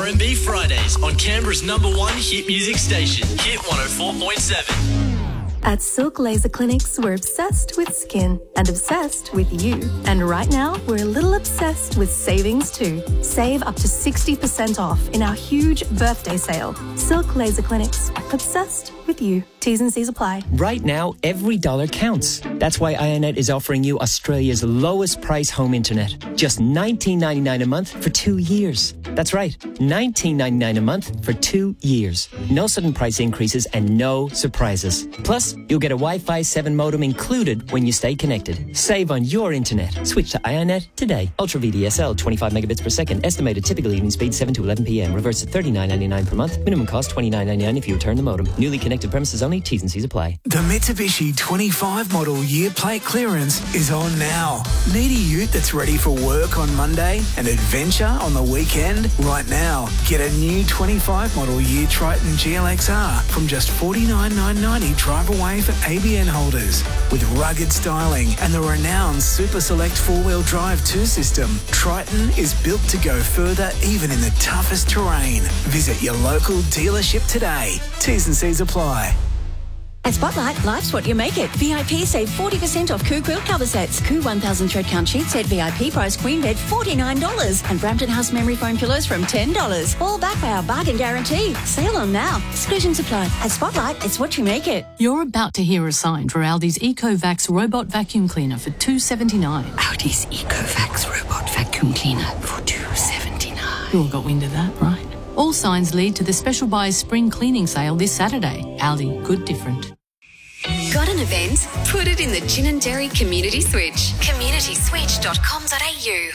R&B Fridays on Canberra's #1 hit music station, Hit 104.7. At Silk Laser Clinics, we're obsessed with skin and obsessed with you. And right now, we're a little obsessed with savings too. Save up to 60% off in our huge birthday sale. Silk Laser Clinics, obsessed with you. T's and C's apply. Right now, every dollar counts. That's why Ionet is offering you Australia's lowest price home internet. Just $19.99 a month for 2 years. That's right, $19.99 a month for 2 years. No sudden price increases and no surprises. Plus, you'll get a Wi-Fi 7 modem included when you stay connected. Save on your internet. Switch to Ionet today. Ultra VDSL, 25 megabits per second. Estimated typical evening speed 7 to 11 p.m. Reverse at $39.99 per month. Minimum cost $29.99 if you return the modem. Newly connected premises only. T's and C's apply. The Mitsubishi 25 model year plate clearance is on now. Need a ute that's ready for work on Monday and adventure on the weekend? Right now, get a new 25 model year Triton GLXR from just $49,990 drive away for ABN holders. With rugged styling and the renowned Super Select 4-wheel drive 2 system, Triton is built to go further even in the toughest terrain. Visit your local dealership today. T's and C's apply. At Spotlight, life's what you make it. VIP save 40% off Koo quilt cover sets. Koo 1000 thread count sheet set VIP price queen bed $49. And Brampton House memory foam pillows from $10. All backed by our bargain guarantee. Sale on now. Exclusions apply. At Spotlight, it's what you make it. You're about to hear a sign for Aldi's EcoVax robot vacuum cleaner for $2.79. Aldi's EcoVax robot vacuum cleaner for $2.79. You all got wind of that, right? All signs lead to the Special Buys Spring Cleaning Sale this Saturday. Aldi, good different. Got an event? Put it in the Ginninderry Community Switch. communityswitch.com.au.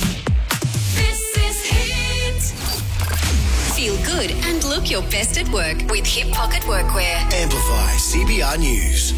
This is Hit. Feel good and look your best at work with Hip Pocket Workwear. Amplify CBR News.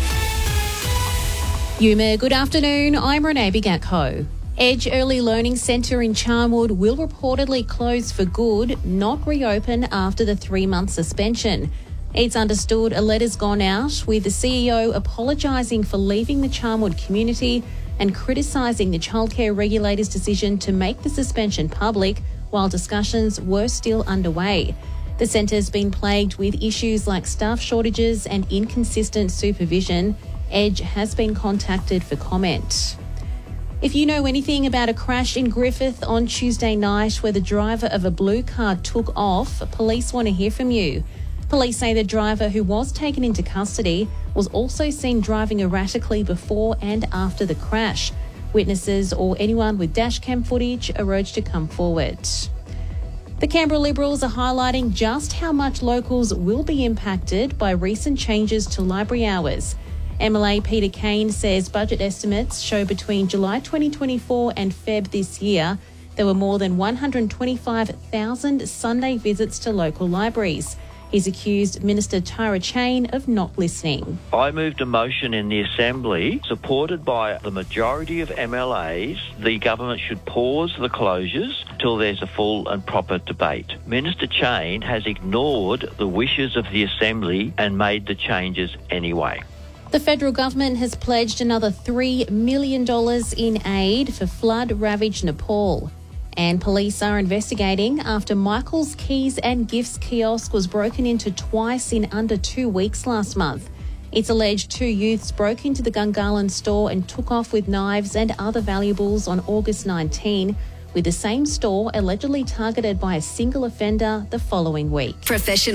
Yuma, good afternoon. I'm Renee Bigatko. Edge Early Learning Centre in Charnwood will reportedly close for good, not reopen after the 3-month suspension. It's understood a letter's gone out with the CEO apologising for leaving the Charnwood community and criticising the childcare regulator's decision to make the suspension public while discussions were still underway. The centre's been plagued with issues like staff shortages and inconsistent supervision. Edge has been contacted for comment. If you know anything about a crash in Griffith on Tuesday night where the driver of a blue car took off, police want to hear from you. Police say the driver, who was taken into custody, was also seen driving erratically before and after the crash. Witnesses or anyone with dashcam footage are urged to come forward. The Canberra Liberals are highlighting just how much locals will be impacted by recent changes to library hours. MLA Peter Kane says budget estimates show between July 2024 and Feb this year, there were more than 125,000 Sunday visits to local libraries. He's accused Minister Tara Chain of not listening. I moved a motion in the Assembly, supported by the majority of MLAs. The government should pause the closures till there's a full and proper debate. Minister Chain has ignored the wishes of the Assembly and made the changes anyway. The federal government has pledged another $3 million in aid for flood-ravaged Nepal. And police are investigating after Michael's Keys and Gifts kiosk was broken into twice in under 2 weeks last month. It's alleged 2 youths broke into the Gungahlin store and took off with knives and other valuables on August 19, with the same store allegedly targeted by a single offender the following week. Professional